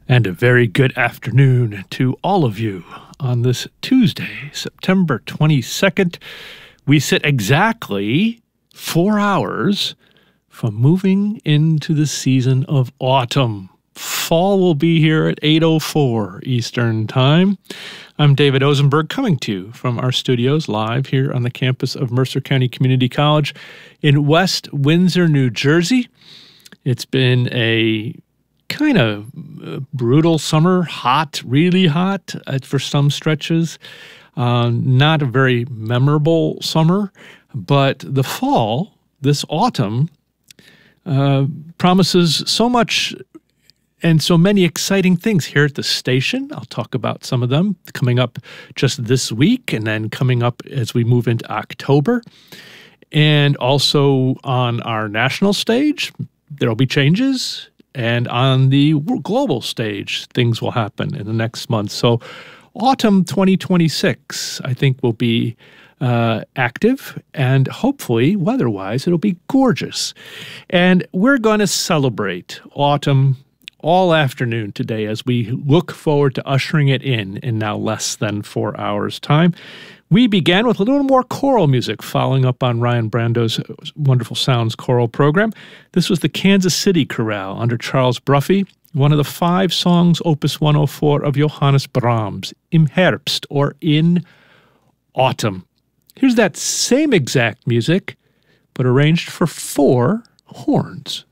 And a very good afternoon to all of you on this Tuesday, September 22nd. We sit exactly 4 hours from moving into the season of autumn. Fall will be here at 8:04 Eastern Time. I'm David Ozenberg, coming to you from our studios live here on the campus of Mercer County Community College in West Windsor, New Jersey. It's been a kind of brutal summer, hot, really hot for some stretches. Not a very memorable summer, but the fall, this autumn, promises so much and so many exciting things here at the station. I'll talk about some of them coming up just this week and then coming up as we move into October. And also on our national stage, there will be changes. And on the global stage, things will happen in the next month. So autumn 2026, I think, will be active, and hopefully, weather-wise, it'll be gorgeous. And we're going to celebrate autumn all afternoon today as we look forward to ushering it in now less than 4 hours' time. We began with a little more choral music, following up on Ryan Brando's Wonderful Sounds choral program. This was the Kansas City Chorale under Charles Bruffy, one of the 5 songs, Opus 104 of Johannes Brahms, Im Herbst, or In Autumn. Here's that same exact music, but arranged for 4 horns.